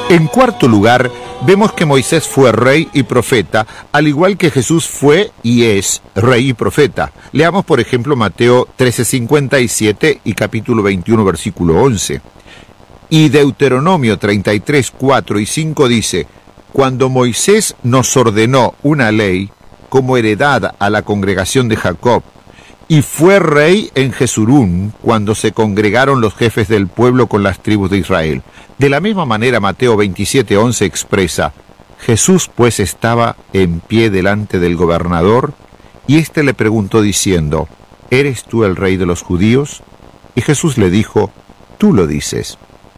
En cuarto lugar, vemos que Moisés fue rey y profeta, al igual que Jesús fue y es rey y profeta. Leamos, por ejemplo, Mateo 13:57 y capítulo 21, versículo 11. Y Deuteronomio 33, 4 y 5 dice: Cuando Moisés nos ordenó una ley como heredad a la congregación de Jacob, y fue rey en Jesurún, cuando se congregaron los jefes del pueblo con las tribus de Israel. De la misma manera, Mateo 27:11 expresa: Jesús pues estaba en pie delante del gobernador, y éste le preguntó diciendo: ¿Eres tú el rey de los judíos? Y Jesús le dijo: Tú lo dices.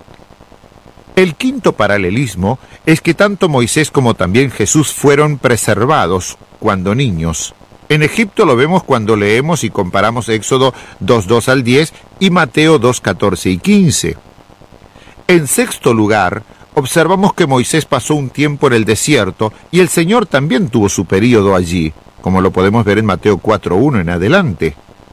El quinto paralelismo es que tanto Moisés como también Jesús fueron preservados cuando niños. En Egipto lo vemos cuando leemos y comparamos Éxodo 2:2 al 10 y Mateo 2:14 y 15. En sexto lugar, observamos que Moisés pasó un tiempo en el desierto y el Señor también tuvo su período allí, como lo podemos ver en Mateo 4:1 en adelante.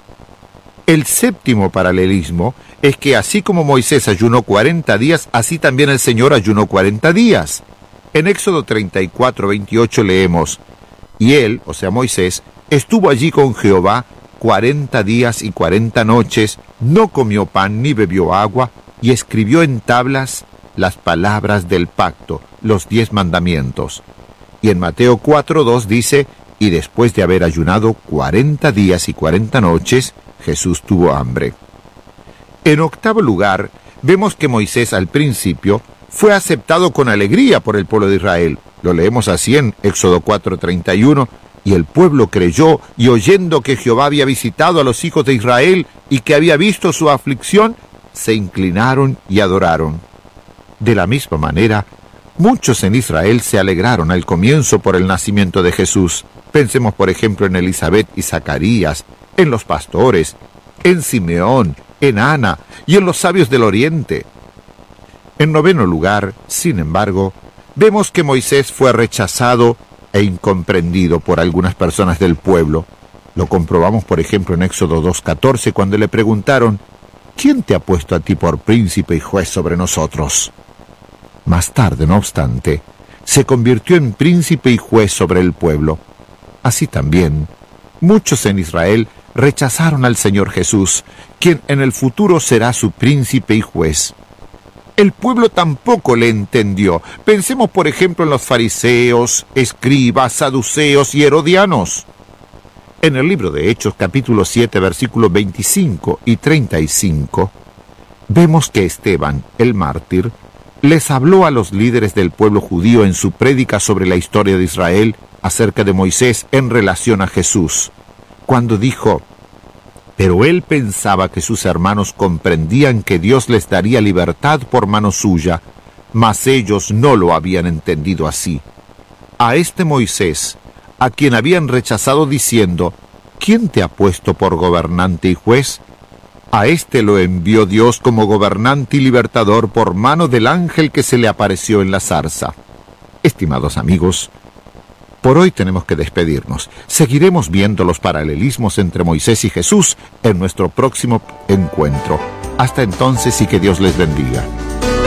El séptimo paralelismo es que así como Moisés ayunó 40 días, así también el Señor ayunó 40 días. En Éxodo 34:28 leemos: Y él, o sea Moisés, estuvo allí con Jehová 40 días y 40 noches, no comió pan ni bebió agua, y escribió en tablas las palabras del pacto, los 10 mandamientos. Y en Mateo 4:2 dice: Y después de haber ayunado 40 días y 40 noches, Jesús tuvo hambre. En octavo lugar, vemos que Moisés al principio fue aceptado con alegría por el pueblo de Israel. Lo leemos así en Éxodo 4:31, y el pueblo creyó, y oyendo que Jehová había visitado a los hijos de Israel y que había visto su aflicción, se inclinaron y adoraron. De la misma manera, muchos en Israel se alegraron al comienzo por el nacimiento de Jesús. Pensemos, por ejemplo, en Elisabet y Zacarías, en los pastores, en Simeón, en Ana y en los sabios del oriente. En noveno lugar, sin embargo, vemos que Moisés fue rechazado e incomprendido por algunas personas del pueblo. Lo comprobamos, por ejemplo, en Éxodo 2:14, cuando le preguntaron: ¿Quién te ha puesto a ti por príncipe y juez sobre nosotros? Más tarde, no obstante, se convirtió en príncipe y juez sobre el pueblo. Así también, muchos en Israel rechazaron al Señor Jesús, quien en el futuro será su príncipe y juez. El pueblo tampoco le entendió. Pensemos, por ejemplo, en los fariseos, escribas, saduceos y herodianos. En el libro de Hechos, capítulo 7, versículos 25 y 35, vemos que Esteban, el mártir, les habló a los líderes del pueblo judío en su prédica sobre la historia de Israel acerca de Moisés en relación a Jesús, cuando dijo: Pero él pensaba que sus hermanos comprendían que Dios les daría libertad por mano suya, mas ellos no lo habían entendido así. A este Moisés, a quien habían rechazado diciendo: ¿Quién te ha puesto por gobernante y juez? A este lo envió Dios como gobernante y libertador por mano del ángel que se le apareció en la zarza. Estimados amigos, por hoy tenemos que despedirnos. Seguiremos viendo los paralelismos entre Moisés y Jesús en nuestro próximo encuentro. Hasta entonces y que Dios les bendiga.